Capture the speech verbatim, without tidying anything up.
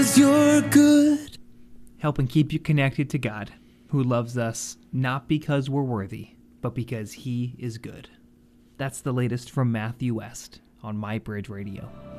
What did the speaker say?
You're good. Helping keep you connected to God, who loves us not because we're worthy, but because he is good. That's the latest from Matthew West on My Bridge Radio.